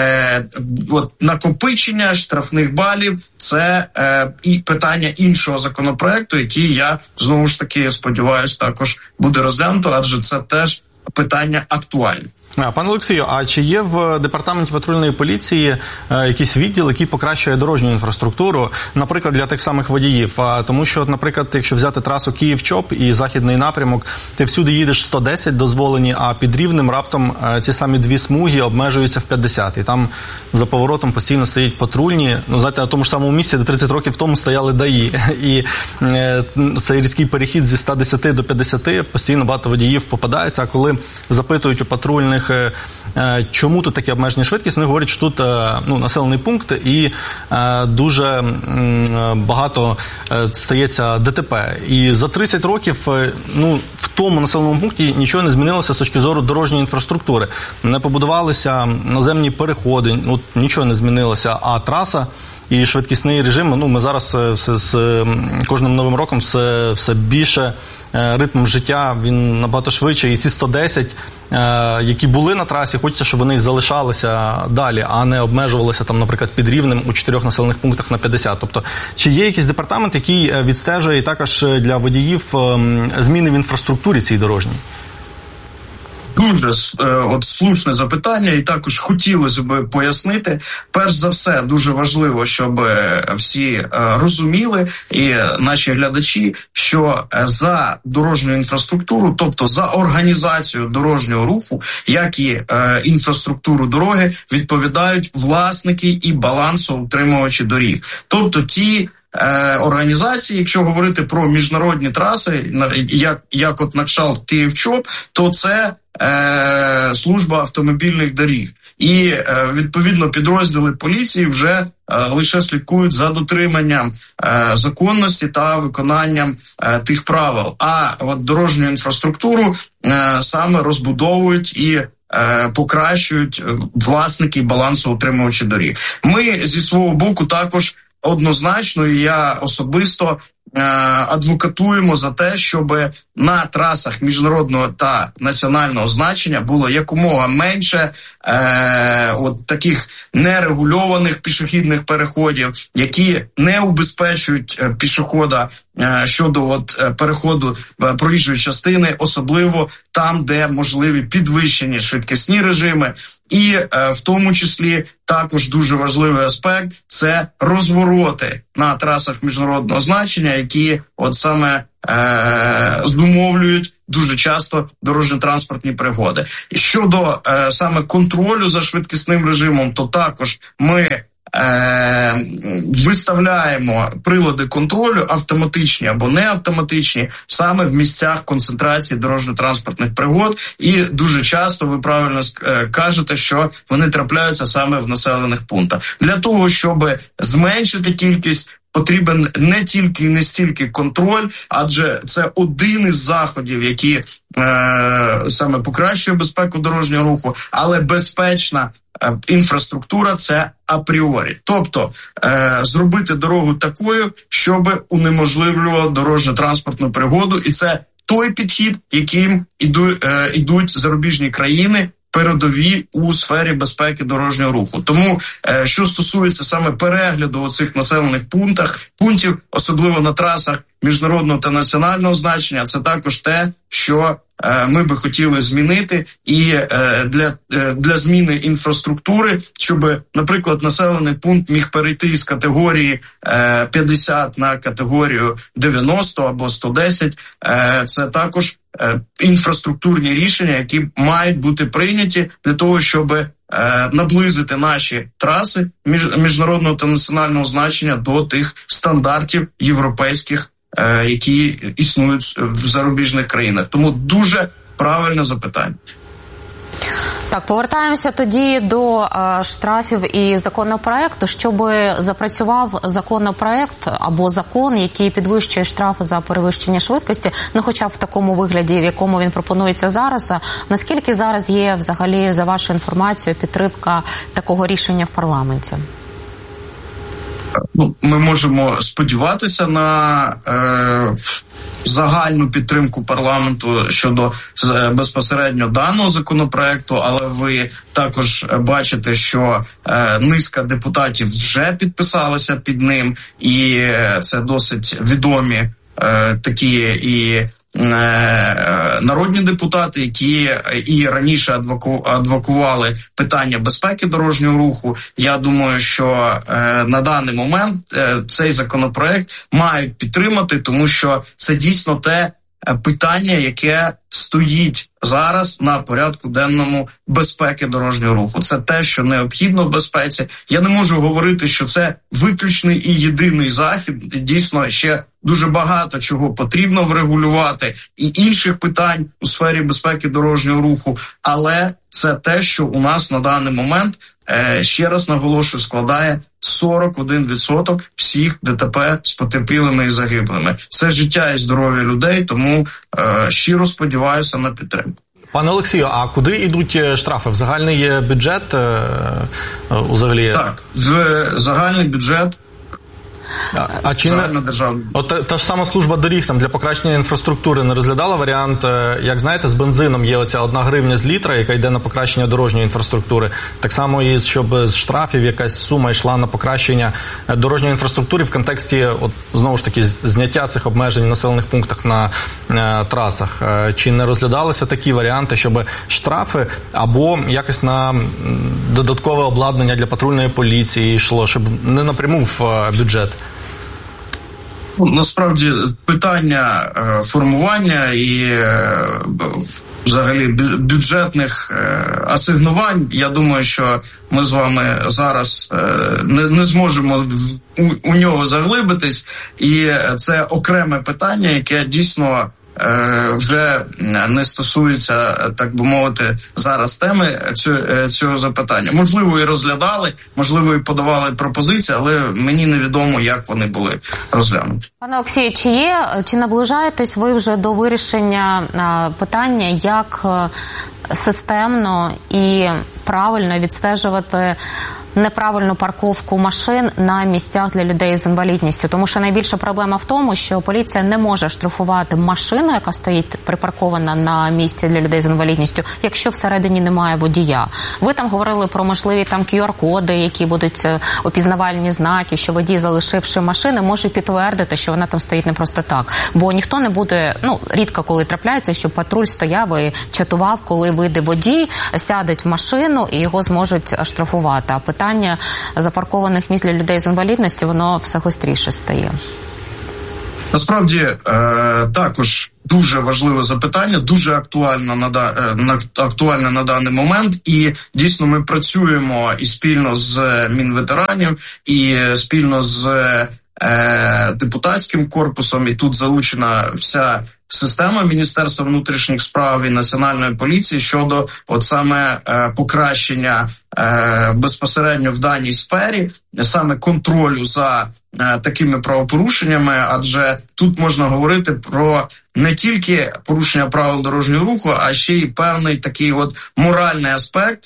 накопичення штрафних балів – це і питання іншого законопроекту, який я, знову ж таки, сподіваюся, також буде розглянуто, адже це теж питання актуальне. Пане Олексію, а чи є в департаменті патрульної поліції якийсь відділ, який покращує дорожню інфраструктуру, наприклад, для тих самих водіїв? Тому що, наприклад, якщо взяти трасу Київ-Чоп і західний напрямок, ти всюди їдеш 110 дозволені, а під Рівнем раптом ці самі дві смуги обмежуються в 50. І там за поворотом постійно стоять патрульні. Ну, знаєте, на тому ж самому місці, де 30 років тому стояли ДАІ. І цей різкий перехід зі 110 до 50 постійно багато водіїв попадається. А коли запитують у патрульних, чому тут таке обмеження швидкість, вони говорять, що тут населений пункт і дуже багато стається ДТП. І за 30 років в тому населеному пункті нічого не змінилося з точки зору дорожньої інфраструктури. Не побудувалися наземні переходи, нічого не змінилося, а траса і швидкісний режим, ми зараз з кожним новим роком все більше ритм життя, він набагато швидше, і ці 110, які були на трасі, хочеться, щоб вони залишалися далі, а не обмежувалися там, наприклад, під Рівнем у 4 населених пунктах на 50. Тобто, чи є якийсь департамент, який відстежує також для водіїв зміни в інфраструктурі цій дорожній? Дуже слушне запитання, і також хотілося б пояснити. Перш за все, дуже важливо, щоб всі розуміли, і наші глядачі, що за дорожню інфраструктуру, тобто за організацію дорожнього руху, як і інфраструктуру дороги, відповідають власники і балансоутримувачі доріг. Тобто ті організації, якщо говорити про міжнародні траси, як от на кшталт Київ-Чоп, то це служба автомобільних доріг. і відповідно підрозділи поліції вже лише слідкують за дотриманням законності та виконанням тих правил. А от дорожню інфраструктуру саме розбудовують і покращують власники і балансоутримувачі доріг. Ми зі свого боку також однозначно, і я особисто адвокатуємо за те, щоб на трасах міжнародного та національного значення було якомога менше от таких нерегульованих пішохідних переходів, які не убезпечують пішохода щодо переходу проїжджої частини, особливо там, де можливі підвищені швидкісні режими. І в тому числі також дуже важливий аспект – це розвороти на трасах міжнародного значення, які от саме зумовлюють дуже часто дорожньо-транспортні пригоди. І щодо саме контролю за швидкісним режимом, то також ми виставляємо прилади контролю, автоматичні або не автоматичні, саме в місцях концентрації дорожньо-транспортних пригод. І дуже часто, ви правильно кажете, що вони трапляються саме в населених пунктах. Для того, щоб зменшити кількість, потрібен не тільки і не стільки контроль, адже це один із заходів, які саме покращує безпеку дорожнього руху, але безпечна інфраструктура – це апріорі. Тобто зробити дорогу такою, щоб унеможливлювало дорожньо-транспортну пригоду, і це той підхід, яким ідуть зарубіжні країни, передові у сфері безпеки дорожнього руху. Тому, що стосується саме перегляду оцих населених пунктів, особливо на трасах міжнародного та національного значення, це також те, що ми би хотіли змінити, і для зміни інфраструктури, щоб, наприклад, населений пункт міг перейти з категорії 50 на категорію 90 або 110, це також інфраструктурні рішення, які мають бути прийняті для того, щоб наблизити наші траси міжнародного та національного значення до тих стандартів європейських, які існують в зарубіжних країнах. Тому дуже правильне запитання. Так, повертаємося тоді до штрафів і законопроекту. Щоб запрацював законопроект або закон, який підвищує штрафи за перевищення швидкості, ну хоча б в такому вигляді, в якому він пропонується зараз, наскільки зараз є взагалі, за вашу інформацію, підтримка такого рішення в парламенті? Ми можемо сподіватися на загальну підтримку парламенту щодо безпосередньо даного законопроекту, але ви також бачите, що низка депутатів вже підписалася під ним, і це досить відомі такі і народні депутати, які і раніше адвокували питання безпеки дорожнього руху. Я думаю, що на даний момент цей законопроект мають підтримати, тому що це дійсно те питання, яке стоїть зараз на порядку денному безпеки дорожнього руху. Це те, що необхідно в безпеці. Я не можу говорити, що це виключний і єдиний захід. Дійсно, ще дуже багато чого потрібно врегулювати і інших питань у сфері безпеки дорожнього руху, але це те, що у нас на даний момент, ще раз наголошую, складає 41% всіх ДТП з потерпілими і загиблими. Це життя і здоров'я людей, тому щиро сподіваюся на підтримку. Пане Олексію, а куди йдуть штрафи? В загальний бюджет взагалі? Так, в загальний бюджет. А чи не от та ж сама служба доріг там для покращення інфраструктури не розглядала варіант, як знаєте, з бензином є оця 1 гривня з літра, яка йде на покращення дорожньої інфраструктури. Так само і щоб з штрафів якась сума йшла на покращення дорожньої інфраструктури в контексті, от знову ж таки, зняття цих обмежень в населених пунктах на трасах. Чи не розглядалися такі варіанти, щоб штрафи або якось на додаткове обладнання для патрульної поліції йшло, щоб не напряму в бюджет? Насправді питання формування і взагалі бюджетних асигнувань, я думаю, що ми з вами зараз не зможемо у нього заглибитись, і це окреме питання, яке дійсно вже не стосуються, так би мовити, зараз теми цього запитання. Можливо, і розглядали, можливо, і подавали пропозиції, але мені невідомо, як вони були розглянуті. Пане Олексію, чи наближаєтесь ви вже до вирішення питання, як системно і правильно відстежувати неправильну парковку машин на місцях для людей з інвалідністю? Тому що найбільша проблема в тому, що поліція не може штрафувати машину, яка стоїть припаркована на місці для людей з інвалідністю, якщо всередині немає водія. Ви там говорили про можливі там QR-коди, які будуть опізнавальні знаки, що водій, залишивши машини, може підтвердити, що вона там стоїть не просто так. Бо ніхто не буде, рідко коли трапляється, що патруль стояв і чатував, коли вийде водій, сядеть в машину і його зможуть штрафувати. А питання запаркованих місць для людей з інвалідністю, воно все гостріше стає. Насправді, також дуже важливе запитання, дуже актуальне на даний момент. І дійсно ми працюємо і спільно з Мінветеранів, і спільно з депутатським корпусом, і тут залучена вся система Міністерства внутрішніх справ і Національної поліції щодо саме покращення безпосередньо в даній сфері, саме контролю за такими правопорушеннями, адже тут можна говорити про не тільки порушення правил дорожнього руху, а ще й певний такий моральний аспект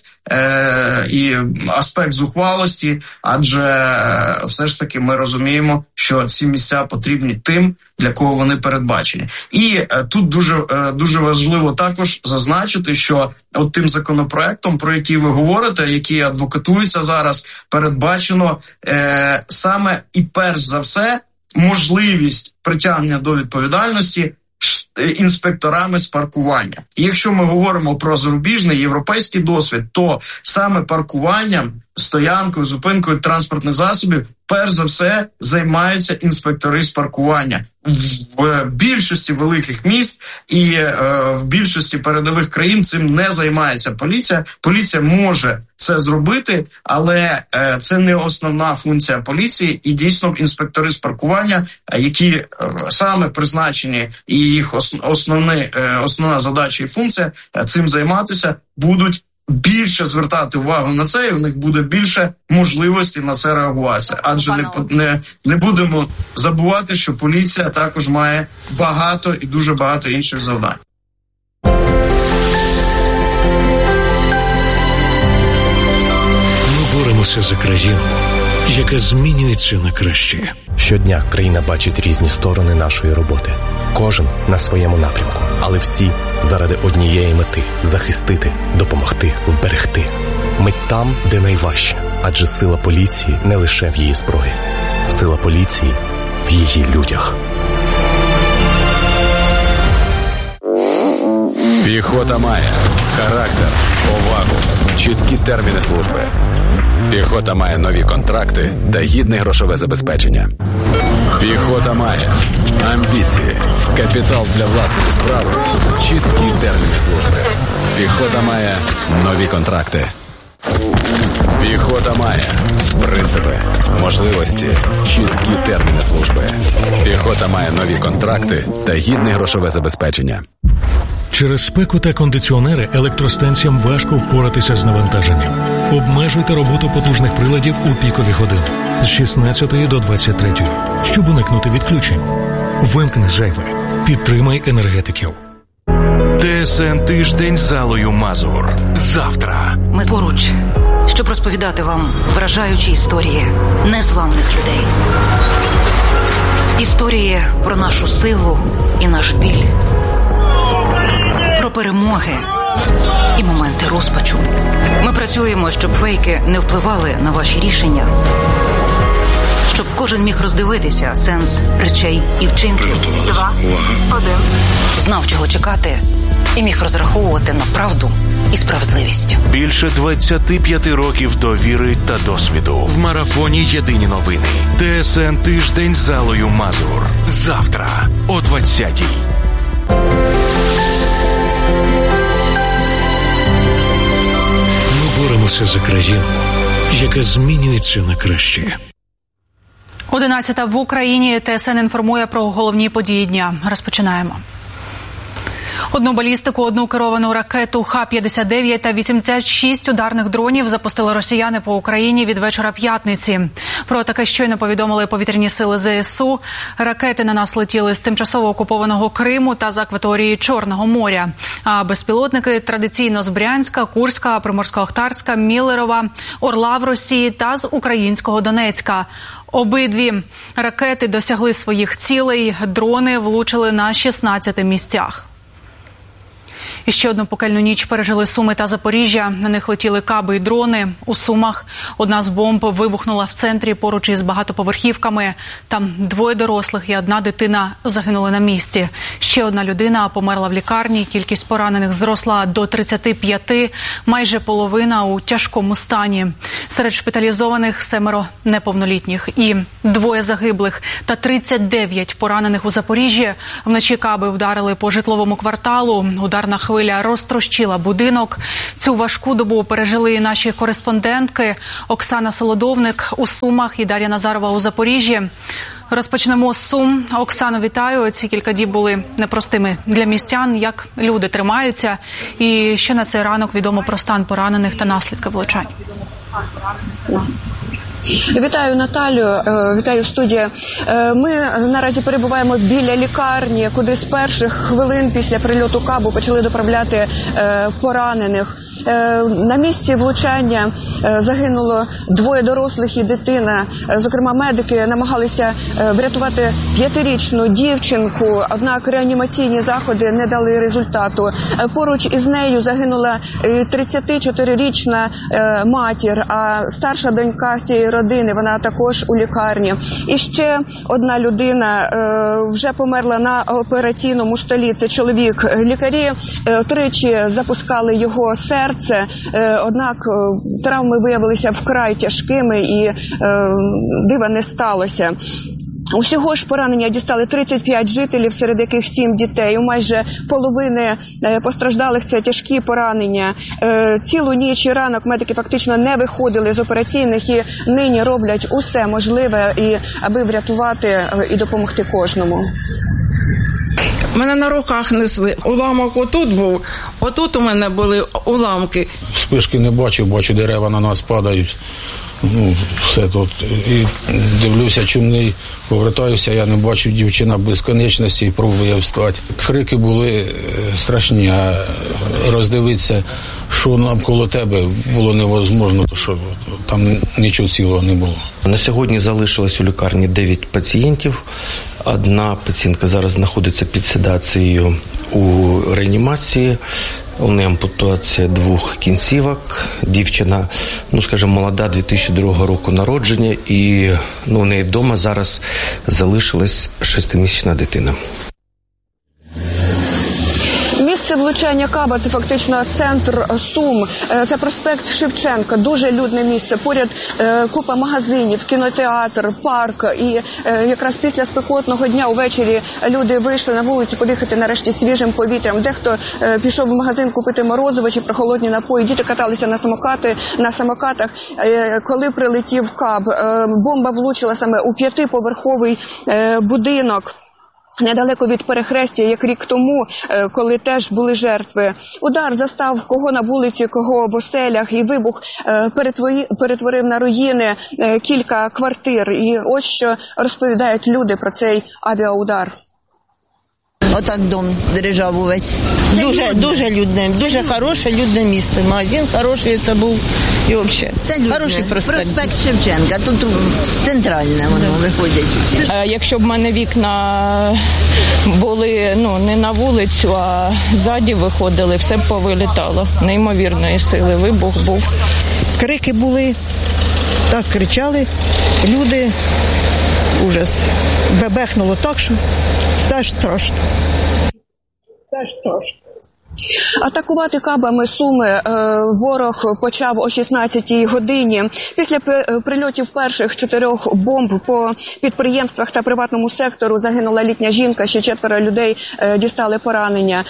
і аспект зухвалості, адже все ж таки ми розуміємо, що ці місця потрібні тим, для кого вони передбачені. І тут дуже важливо також зазначити, що тим законопроектом, про який ви говорите, який адвокатується зараз, передбачено саме і перш за все можливість притягнення до відповідальності інспекторами з паркування. І якщо ми говоримо про зарубіжний європейський досвід, то саме паркуванням, стоянкою, зупинкою транспортних засобів перш за все займаються інспектори з паркування. В більшості великих міст і в більшості передових країн цим не займається поліція. Поліція може це зробити, але це не основна функція поліції. І дійсно інспектори з паркування, які саме призначені, і їх основна задача і функція цим займатися, будуть більше звертати увагу на це, і у них буде більше можливості на це реагувати. Адже не будемо забувати, що поліція також має багато і дуже багато інших завдань. Ми боремося за країну, яка змінюється на краще. Щодня країна бачить різні сторони нашої роботи. Кожен на своєму напрямку, але всі заради однієї мети – захистити, допомогти, вберегти. Ми там, де найважче, адже сила поліції не лише в її зброї. Сила поліції в її людях. Піхота має характер, повагу, чіткі терміни служби. Піхота має нові контракти та гідне грошове забезпечення. Піхота має амбіції, капітал для власної справи, чіткі терміни служби. Піхота має нові контракти. Піхота має принципи, можливості, чіткі терміни служби. Піхота має нові контракти та гідне грошове забезпечення. Через спеку та кондиціонери електростанціям важко впоратися з навантаженням. Обмежуйте роботу потужних приладів у пікові години з 16 до 23, щоб уникнути відключень. Вимкни зайве. Підтримай енергетиків. ТСН Тиждень з Аллою Мазур. Завтра. Ми поруч, щоб розповідати вам вражаючі історії незламних людей. Історії про нашу силу і наш біль. Про перемоги і моменти розпачу. Ми працюємо, щоб фейки не впливали на ваші рішення. Щоб кожен міг роздивитися сенс речей і вчинків. 2, 1. Знав, чого чекати, і міг розраховувати на правду і справедливість. Більше 25 років довіри та досвіду. В марафоні «Єдині новини». ТСН Тиждень з Аллою Мазур. Завтра о 20-й. Ми боремося за країну, яка змінюється на краще. 11 в Україні. ТСН інформує про головні події дня. Розпочинаємо. Одну балістику, одну керовану ракету Х-59 та 86 ударних дронів запустили росіяни по Україні від вечора п'ятниці. Про таке щойно повідомили повітряні сили ЗСУ. Ракети на нас летіли з тимчасово окупованого Криму та з акваторії Чорного моря. А безпілотники традиційно з Брянська, Курська, Приморсько-Ахтарська, Міллерова, Орла в Росії та з українського Донецька. Обидві ракети досягли своїх цілей, дрони влучили на 16 місцях. І ще одну пекельну ніч пережили Суми та Запоріжжя. На них летіли каби і дрони. У Сумах одна з бомб вибухнула в центрі поруч із багатоповерхівками. Там 2 дорослих і 1 дитина загинули на місці. Ще одна людина померла в лікарні. Кількість поранених зросла до 35, майже половина у тяжкому стані. Серед шпиталізованих 7 неповнолітніх і 2 загиблих та 39 поранених у Запоріжжі. Вночі каби вдарили по житловому кварталу. Ударна хвиля розтрощила будинок. Цю важку добу пережили і наші кореспондентки Оксана Солодовник у Сумах і Дар'я Назарова у Запоріжжі. Розпочнемо з Сум. Оксано, вітаю. Ці кілька діб були непростими для містян. Як люди тримаються? І що на цей ранок відомо про стан поранених та наслідки влучань? Вітаю, Наталю, вітаю, студія. Ми наразі перебуваємо біля лікарні, куди з перших хвилин після прильоту кабу почали доправляти поранених. На місці влучання загинуло 2 дорослих і дитина. Зокрема, медики намагалися врятувати 5-річну дівчинку, однак реанімаційні заходи не дали результату. Поруч із нею загинула 34-річна матір, а старша донька цієї родини, вона також у лікарні. І ще одна людина вже померла на операційному столі. Це чоловік. Лікарі 3 запускали його серце, однак травми виявилися вкрай тяжкими і дива не сталося. Усього ж поранення дістали 35 жителів, серед яких 7 дітей. У майже половини постраждалих це тяжкі поранення. Цілу ніч і ранок медики фактично не виходили з операційних і нині роблять усе можливе, аби врятувати і допомогти кожному. Мене на руках несли. Уламок отут був, отут у мене були уламки. Спишки не бачу дерева на нас падають. Все тут. І дивлюся, чумний, повертаюся, я не бачу, дівчина безконечності і пробує встати. Крики були страшні, а роздивитися, що нам коло тебе, було невозможно, тому що там нічого цілого не було. На сьогодні залишилось у лікарні 9 пацієнтів. Одна пацієнтка зараз знаходиться під седацією у реанімації. У неї ампутація 2 кінцівок. Дівчина, молода, 2002 року народження. І у неї вдома зараз залишилась 6-місячна дитина. Місце влучання каба – це фактично центр Сум. Це проспект Шевченка, дуже людне місце. Поряд купа магазинів, кінотеатр, парк. І якраз після спекотного дня увечері люди вийшли на вулицю подихати нарешті свіжим повітрям. Дехто пішов в магазин купити морозиво чи прохолодні напої. Діти каталися на самокатах. Коли прилетів каб, бомба влучила саме у 5-поверховий будинок недалеко від перехрестя, як рік тому, коли теж були жертви. Удар застав кого на вулиці, кого в оселях, і вибух перетворив на руїни кілька квартир. І ось що розповідають люди про цей авіаудар. Отак дом дрижав увесь. Дуже людне, дуже хороше людне місце. Магазин хороший це був і взагалі. Хороший проспект. Проспект Шевченка, тут центральне воно виходить. Якщо б в мене вікна були не на вулицю, а ззаді виходили, все б повилітало. Неймовірної сили вибух був. Крики були, так кричали люди. Ужас. Бебехнуло так, що страшно. Атакувати кабами Суми ворог почав о 16-й годині. Після прильотів перших 4 бомб по підприємствах та приватному сектору загинула літня жінка, ще 4 людей дістали поранення.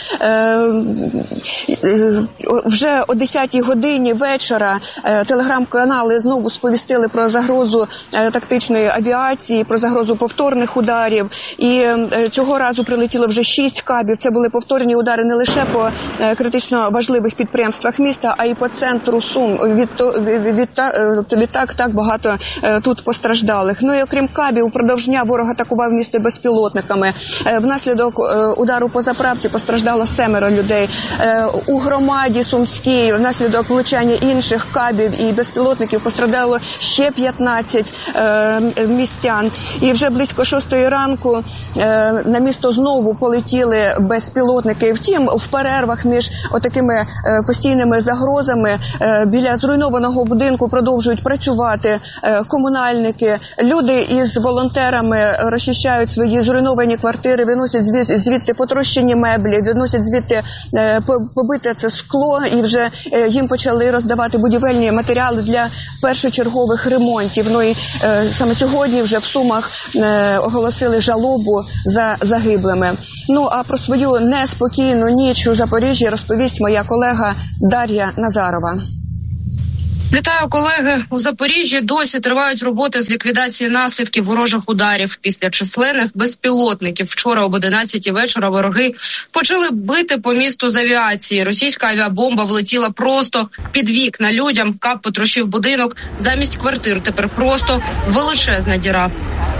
Вже о 10-й годині вечора телеграм-канали знову сповістили про загрозу тактичної авіації, про загрозу повторних ударів. І цього разу прилетіло вже 6 кабів. Це були повторні удари не лише по критично важливих підприємствах міста, а й по центру Сум. Відтак так багато тут постраждалих. Ну і окрім кабів, упродовж дня ворог атакував місто безпілотниками. Внаслідок удару по заправці постраждало 7 людей. У громаді Сумській внаслідок влучання інших кабів і безпілотників постраждало ще 15 містян. І вже близько 6-ї ранку на місто знову полетіли безпілотники. Втім, в перервах між отакими постійними загрозами біля зруйнованого будинку продовжують працювати комунальники. Люди із волонтерами розчищають свої зруйновані квартири, виносять звідти потрощені меблі, виносять звідти побите це скло, і вже їм почали роздавати будівельні матеріали для першочергових ремонтів. Ну і саме сьогодні вже в Сумах оголосили жалобу за загиблими. Ну а про свою неспокійну ніч у Запоріжжі розповість моя колега Дар'я Назарова. Вітаю, колеги. У Запоріжжі досі тривають роботи з ліквідації наслідків ворожих ударів. Після численних безпілотників вчора об 11-й вечора вороги почали бити по місту з авіації. Російська авіабомба влетіла просто під вікна людям. Каб потрощив будинок. Замість квартир тепер просто величезна діра.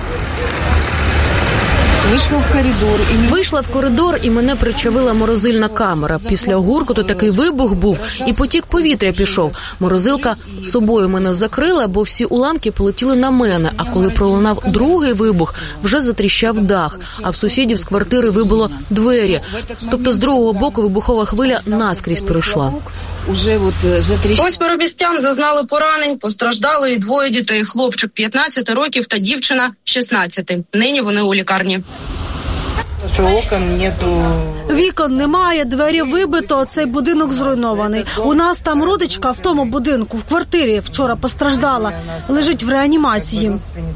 Вийшла в коридор і мене причавила морозильна камера. Після гуркоту такий вибух був і потік повітря пішов. Морозилка собою мене закрила, бо всі уламки полетіли на мене. А коли пролунав другий вибух, вже затріщав дах. А в сусідів з квартири вибило двері. Тобто з другого боку вибухова хвиля наскрізь перейшла. Ось містян зазнали поранень, постраждали і 2 дітей. Хлопчик 15 років та дівчина 16. Нині вони у лікарні. Вікон немає, двері вибито, цей будинок зруйнований. У нас там родичка в тому будинку, в квартирі, вчора постраждала. Лежить в реанімації.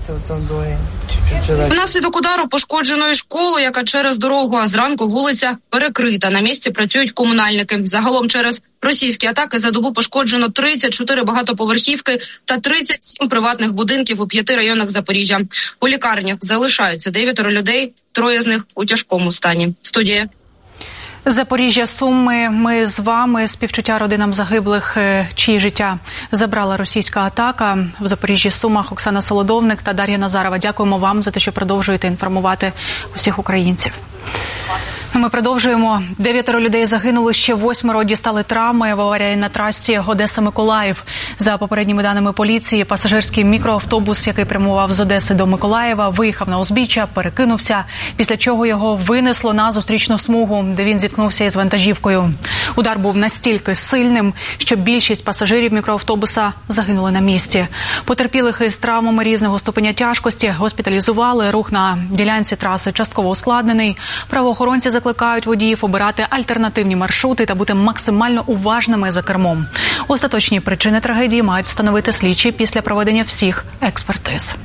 Внаслідок удару пошкоджено і школу, яка через дорогу, а зранку вулиця перекрита. На місці працюють комунальники. Загалом через російські атаки за добу пошкоджено 34 багатоповерхівки та 37 приватних будинків у 5 районах Запоріжжя. У лікарнях залишаються 9 людей, 3 з них у тяжкому стані. Студія. Запоріжжя, Суми. Ми з вами. Співчуття родинам загиблих, чиї життя забрала російська атака. В Запоріжжі, Сумах Оксана Солодовник та Дар'я Назарова. Дякуємо вам за те, що продовжуєте інформувати усіх українців. Ми продовжуємо. 9 людей загинули, ще 8 дістали травми в аварії на трасі Одеса-Миколаїв. За попередніми даними поліції, пасажирський мікроавтобус, який прямував з Одеси до Миколаєва, виїхав на узбіччя, перекинувся, після чого його винесло на зустрічну смугу, де він зіткнувся із вантажівкою. Удар був настільки сильним, що більшість пасажирів мікроавтобуса загинули на місці. Потерпілих із травмами різного ступеня тяжкості госпіталізували. Рух на ділянці траси частково ускладнений. Правоохоронці закликають водіїв обирати альтернативні маршрути та бути максимально уважними за кермом. Остаточні причини трагедії мають встановити слідчі після проведення всіх експертиз.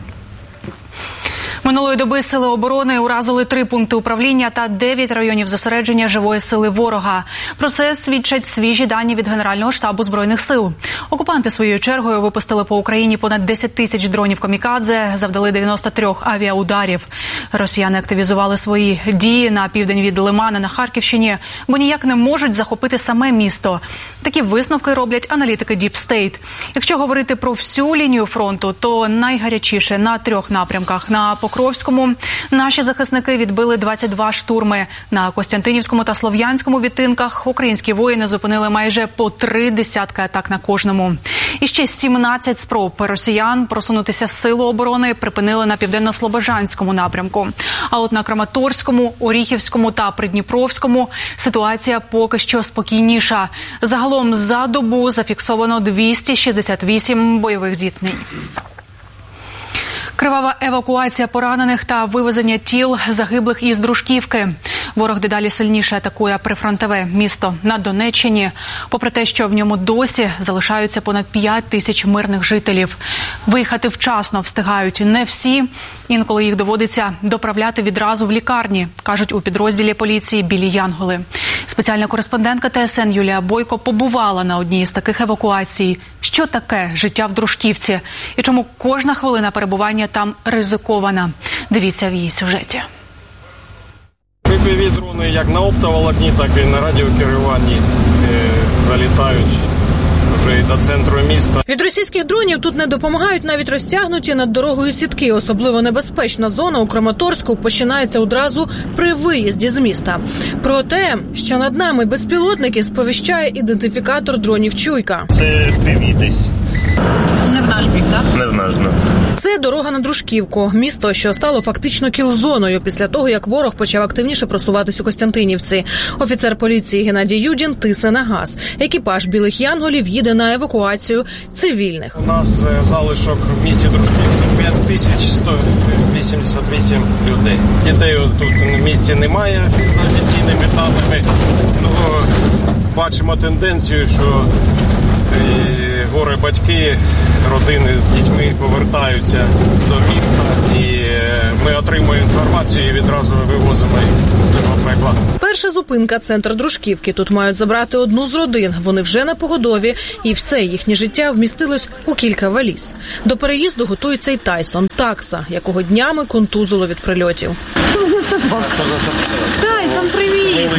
Минулої доби сили оборони уразили 3 пункти управління та 9 районів зосередження живої сили ворога. Про це свідчать свіжі дані від Генерального штабу Збройних сил. Окупанти своєю чергою випустили по Україні понад 10 тисяч дронів камікадзе, завдали 93 авіаударів. Росіяни активізували свої дії на південь від Лимана на Харківщині, бо ніяк не можуть захопити саме місто. Такі висновки роблять аналітики Deep State. Якщо говорити про всю лінію фронту, то найгарячіше на 3 напрямках. На Покровському наші захисники відбили 22 штурми. На Костянтинівському та Слов'янському відтинках українські воїни зупинили майже по 3 десятки атак на кожному. І ще 17 спроб росіян просунутися з силу оборони припинили на Південно-Слобожанському напрямку. А от на Краматорському, Оріхівському та Придніпровському ситуація поки що спокійніша. Загалом за добу зафіксовано 268 бойових зіткнень. Кривава евакуація поранених та вивезення тіл загиблих із Дружківки. Ворог дедалі сильніше атакує прифронтове місто на Донеччині, попри те, що в ньому досі залишаються понад 5 тисяч мирних жителів. Виїхати вчасно встигають не всі, інколи їх доводиться доправляти відразу в лікарні, кажуть у підрозділі поліції «Білі Янголи». Спеціальна кореспондентка ТСН Юлія Бойко побувала на одній з таких евакуацій. Що таке життя в Дружківці? І чому кожна хвилина перебування там ризикована? Дивіться в її сюжеті. ППВ дрони як на оптоволокні, так і на радіокеруванні залітають вже і до центру міста. Від російських дронів тут не допомагають навіть розтягнуті над дорогою сітки. Особливо небезпечна зона у Краматорську починається одразу при виїзді з міста. Про те, що над нами безпілотники, сповіщає ідентифікатор дронів «Чуйка». Це впіві десь. Не в наш бік, так? Не в наш, не. Це дорога на Дружківку, місто, що стало фактично кіл-зоною після того, як ворог почав активніше просуватись у Костянтинівці. Офіцер поліції Геннадій Юдін тисне на газ. Екіпаж «Білих Янголів» їде на евакуацію цивільних. У нас залишок в місті Дружківці 5188 людей. Дітей тут в місті немає за офіційними даними. Бачимо тенденцію, що горе-батьки, родини з дітьми повертаються до міста, і ми отримуємо інформацію і відразу вивозимо їх з цього пекла. Перша зупинка – центр Дружківки. Тут мають забрати одну з родин. Вони вже на погодові, і все їхнє життя вмістилось у кілька валіз. До переїзду готується й Тайсон – такса, якого днями контузило від прильотів. Тайсон, привіт!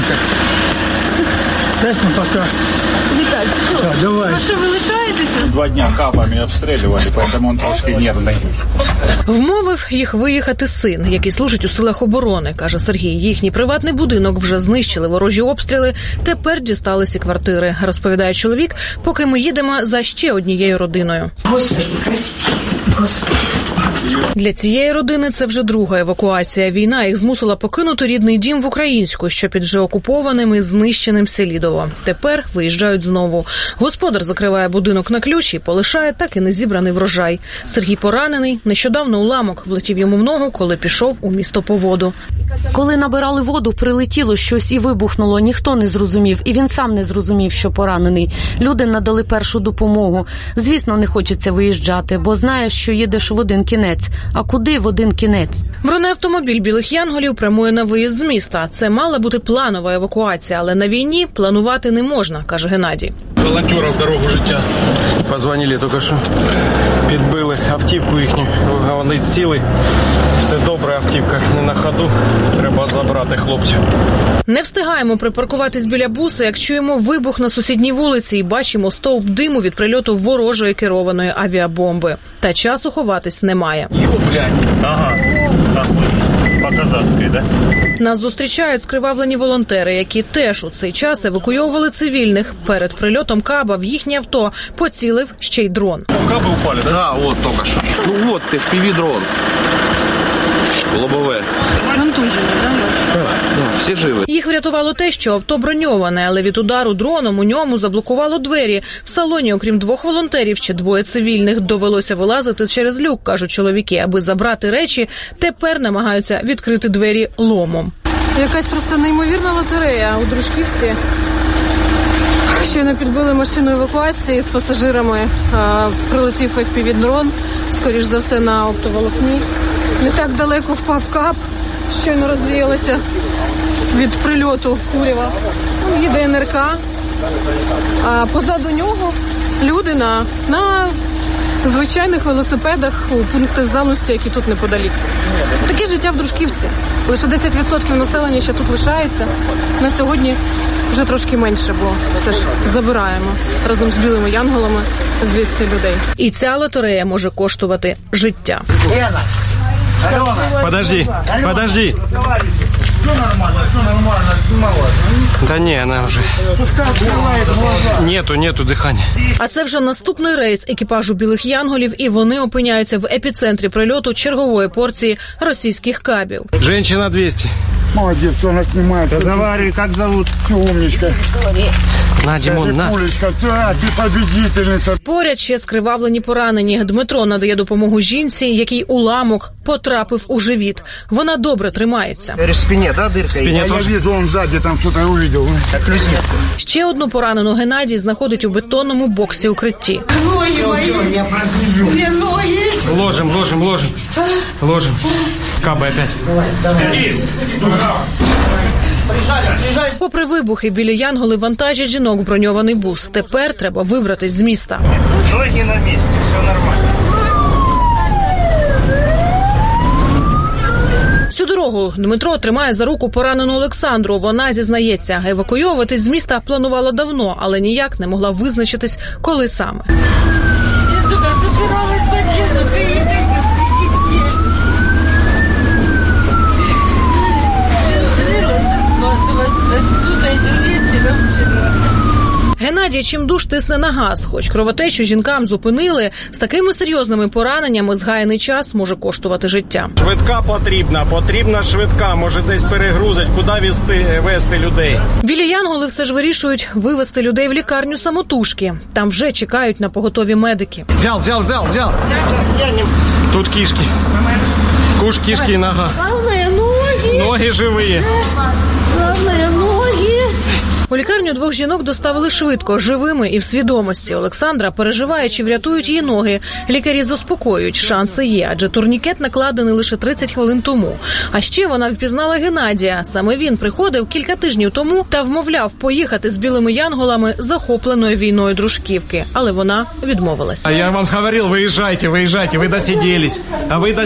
Тесно пока. Віталь, давай. А що, ви лишаєтеся? 2 дня капами обстрілювали, тому він трошки нервний. Вмовив їх виїхати син, який служить у силах оборони, каже Сергій. Їхній приватний будинок вже знищили ворожі обстріли, тепер дісталися квартири, розповідає чоловік, поки ми їдемо за ще однією родиною. Господи, прости, Господи. Для цієї родини це вже друга евакуація. Війна їх змусила покинути рідний дім в Українську, що під вже окупованим і знищеним Селідово. Тепер виїжджають знову. Господар закриває будинок на ключ і полишає так і не зібраний врожай. Сергій поранений. Нещодавно уламок влетів йому в ногу, коли пішов у місто по воду. Коли набирали воду, прилетіло щось і вибухнуло. Ніхто не зрозумів. І він сам не зрозумів, що поранений. Люди надали першу допомогу. Звісно, не хочеться виїжджати, бо знаєш, що їдеш в один кінець. А куди в один кінець? Бронеавтомобіль «Білих Янголів» прямує на виїзд з міста. Це мала бути планова евакуація, але на війні планувати не можна, каже Геннадій. Волонтерів «Дорогу життя» позвонили тільки що, підбили автівку їхню, вони ціли. Все добре, автівка не на ходу, треба забрати хлопців. Не встигаємо припаркуватись біля буса, як чуємо вибух на сусідній вулиці і бачимо стовп диму від прильоту ворожої керованої авіабомби. Та часу ховатись немає. Ага, по-казацькій, да? Нас зустрічають скривавлені волонтери, які теж у цей час евакуйовували цивільних. Перед прильотом каба в їхнє авто поцілив ще й дрон. Каби упали, да? Да, от тільки що. Ну от, FPV-дрон. Лобове. Контужені, так? Всі живі. Їх врятувало те, що авто броньоване, але від удару дроном у ньому заблокувало двері. В салоні, окрім 2 волонтерів, ще 2 цивільних. Довелося вилазити через люк, кажуть чоловіки. Аби забрати речі, тепер намагаються відкрити двері ломом. Якась просто неймовірна лотерея у Дружківці. Щойно підбили машину евакуації з пасажирами. Прилетів FPV-дрон, скоріш за все, на оптоволокні. Не так далеко впав кап, щойно розвіялося від прильоту курява. Їде НРК, а позаду нього люди на звичайних велосипедах у пунктах зданості, які тут неподалік. Таке життя в Дружківці. Лише 10% населення ще тут лишається. На сьогодні вже трошки менше, бо все ж забираємо разом з білими янголами звідси людей. І ця лотерея може коштувати життя. Подожди. Все нормально, мало. Да не, она уже. Нету дыхания. А це вже наступний рейс екіпажу «Білих Янголів», і вони опиняються в епіцентрі прильоту чергової порції російських кабів. Женщина 200. Молодец, все, она снимает. Разговаривай, как зовут? Все, умничка. На, Димон, на. Пулечка, ты победительница. Поряд ще скривавлені поранені. Дмитро надає допомогу жінці, який уламок потрапив у живіт. Вона добре тримається. В спине, да, дырка? Я вижу, он сзади там что-то увидел. Ще одну поранену Геннадій знаходить у бетонному боксі укритті. Ноги мои. Я прослежу. Ноги. Ложим. Каба опять. Давай. Попри вибухи, білі янголи вантажать жінок в броньований бус. Тепер треба вибратись з міста. Ноги на місці, все нормально. Всю дорогу Дмитро тримає за руку поранену Олександру. Вона зізнається, евакуйовуватись з міста планувала давно, але ніяк не могла визначитись, коли саме. Я туди збиралась вообще з України. Геннадій чимдуж тисне на газ. Хоч кровотечу жінкам зупинили, з такими серйозними пораненнями згаяний час може коштувати життя. Швидка потрібна швидка. Може десь перегрузить, куди везти людей. Білі янголи все ж вирішують вивезти людей в лікарню самотужки. Там вже чекають на поготові медики. Взял. Тут кишки. Кишки и нога. Главное, ноги. Ноги живые. Главное, ноги. У лікарню двох жінок доставили швидко, живими і в свідомості. Олександра переживає, чи врятують її ноги. Лікарі заспокоюють, шанси є, адже турнікет накладений лише 30 хвилин тому. А ще вона впізнала Геннадія. Саме він приходив кілька тижнів тому та вмовляв поїхати з білими янголами захопленої війною Дружківки. Але вона відмовилась. А я вам говорил, выезжайте, вы досиделись.